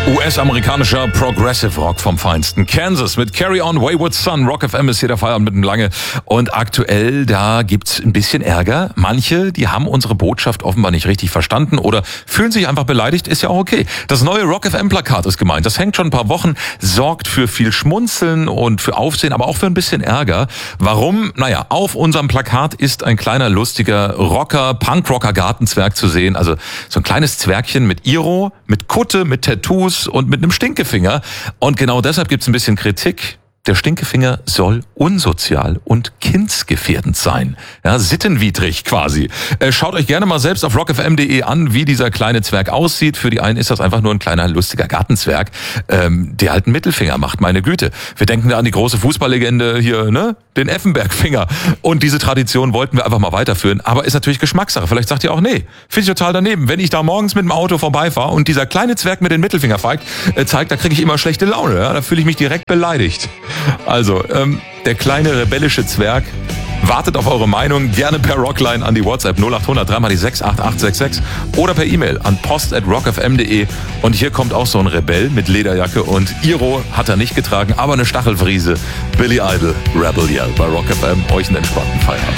US-amerikanischer Progressive Rock vom Feinsten. Kansas mit Carry On Wayward Son. Rock FM ist hier der Feierabend mit dem Lange. Und aktuell, da gibt's ein bisschen Ärger. Manche, die haben unsere Botschaft offenbar nicht richtig verstanden oder fühlen sich einfach beleidigt. Ist ja auch okay. Das neue Rock FM Plakat ist gemeint. Das hängt schon ein paar Wochen, sorgt für viel Schmunzeln und für Aufsehen, aber auch für ein bisschen Ärger. Warum? Naja, auf unserem Plakat ist ein kleiner, lustiger Rocker, Punkrocker Gartenzwerg zu sehen. Also so ein kleines Zwergchen mit Iro, mit Kutte, mit Tattoos und mit einem Stinkefinger. Und genau deshalb gibt's ein bisschen Kritik. Der Stinkefinger soll unsozial und kindsgefährdend sein. Ja, sittenwidrig quasi. Schaut euch gerne mal selbst auf rockfm.de an, wie dieser kleine Zwerg aussieht. Für die einen ist das einfach nur ein kleiner, lustiger Gartenzwerg, der halt einen Mittelfinger macht, meine Güte. Wir denken da an die große Fußballlegende hier, ne? Den Effenberg-Finger. Und diese Tradition wollten wir einfach mal weiterführen. Aber ist natürlich Geschmackssache. Vielleicht sagt ihr auch, nee, finde ich total daneben. Wenn ich da morgens mit dem Auto vorbeifahre und dieser kleine Zwerg mir den Mittelfinger zeigt, da kriege ich immer schlechte Laune. Ja? Da fühle ich mich direkt beleidigt. Also, der kleine rebellische Zwerg wartet auf eure Meinung. Gerne per Rockline an die WhatsApp 0800 3 mal die 68866 oder per E-Mail an post@rockfm.de. Und hier kommt auch so ein Rebell mit Lederjacke und Iro hat er nicht getragen, aber eine Stachelfriese. Billy Idol, Rebel Yell bei Rock FM. Euch einen entspannten Feierabend.